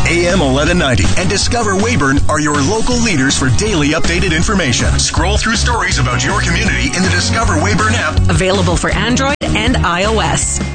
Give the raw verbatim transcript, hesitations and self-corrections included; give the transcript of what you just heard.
A M eleven ninety and Discover Weyburn are your local leaders for daily updated information. Scroll through stories about your community in the Discover Weyburn app. Available for Android and iOS.